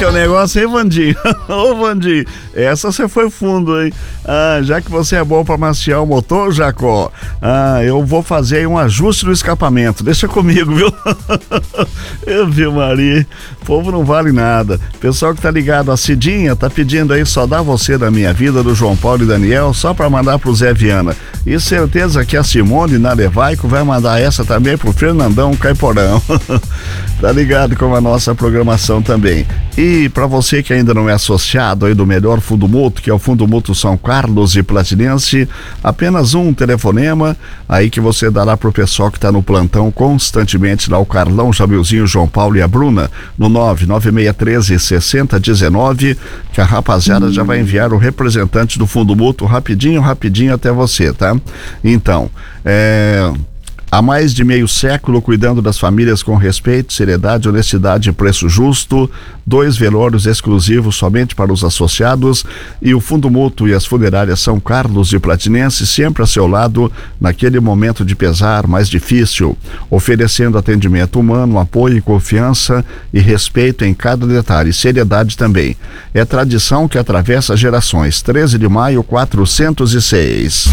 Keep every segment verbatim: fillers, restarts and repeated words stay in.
o negócio, hein, Vandinho? Ô, Vandinho, essa você foi fundo, hein? Ah, já que você é bom pra maciar o motor, Jacó, ah, eu vou fazer aí um ajuste no escapamento. Deixa comigo, viu? Eu vi, Maria. O povo não vale nada. Pessoal que tá ligado, a Cidinha tá pedindo aí só dá você da minha vida, do João Paulo e Daniel, só pra mandar pro Zé Viana. E certeza que a Simone na Levaico vai mandar essa também pro Fernandão Caiporão. Tá ligado com a nossa programação também. E para você que ainda não é associado aí do melhor fundo mútuo, que é o Fundo Mútuo São Carlos e Platinense, apenas um telefonema aí que você dará pro pessoal que tá no plantão constantemente lá, o Carlão, Jamilzinho, João Paulo e a Bruna, no nove nove seis um três, seis zero um nove, que a rapaziada já vai enviar o representante do Fundo Mútuo rapidinho, rapidinho até você, tá? Então, é... há mais de meio século cuidando das famílias com respeito, seriedade, honestidade e preço justo, dois velórios exclusivos somente para os associados e o Fundo Mútuo e as funerárias São Carlos e Platinense sempre a seu lado naquele momento de pesar mais difícil, oferecendo atendimento humano, apoio, confiança e respeito em cada detalhe, seriedade também. É tradição que atravessa gerações. treze de maio, quatrocentos e seis.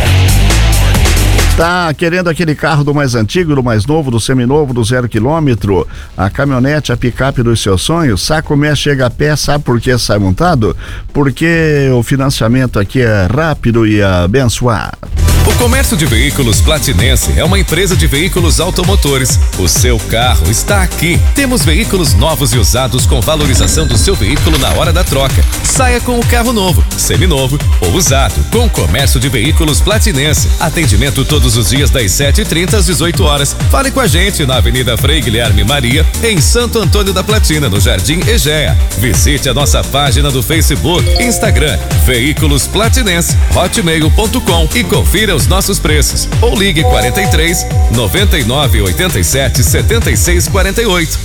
Tá querendo aquele carro do mais antigo, do mais novo, do seminovo, do zero quilômetro, a caminhonete, a picape dos seus sonhos? Saco Meia chega a pé, sabe por que sai montado? Porque o financiamento aqui é rápido e abençoado. O Comércio de Veículos Platinense é uma empresa de veículos automotores. O seu carro está aqui. Temos veículos novos e usados com valorização do seu veículo na hora da troca. Saia com o carro novo, seminovo ou usado, com o Comércio de Veículos Platinense. Atendimento todos os dias das sete e trinta às dezoito horas. Fale com a gente na Avenida Frei Guilherme Maria, em Santo Antônio da Platina, no Jardim Egea. Visite a nossa página do Facebook, Instagram, Veículos Platinense, hotmail ponto com e confira os nossos preços. Ou ligue quarenta e três, noventa e nove, oitenta e sete, setenta e seis, quarenta e oito.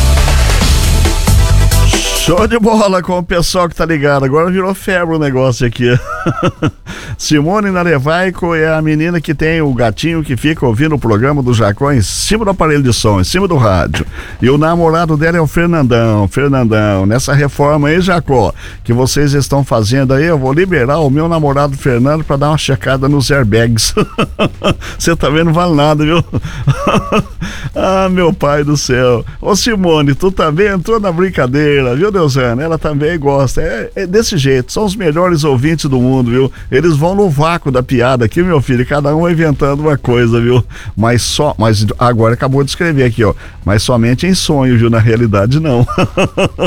Show de bola com o pessoal que tá ligado. Agora virou febre o negócio aqui. Simone na Levaico é a menina que tem o gatinho que fica ouvindo o programa do Jacó em cima do aparelho de som, em cima do rádio. E o namorado dela é o Fernandão. Fernandão, nessa reforma aí, Jacó, que vocês estão fazendo aí, eu vou liberar o meu namorado Fernando pra dar uma checada nos airbags. Você também não vale nada, viu? Ah, meu pai do céu. Ô Simone, tu também entrou na brincadeira, viu, Deusana? Ela também gosta. É, é desse jeito, são os melhores ouvintes do mundo, viu? Eles vão no vácuo da piada aqui, meu filho, cada um inventando uma coisa, viu? Mas só, mas agora acabou de escrever aqui, ó, mas somente em sonho, viu? Na realidade, não.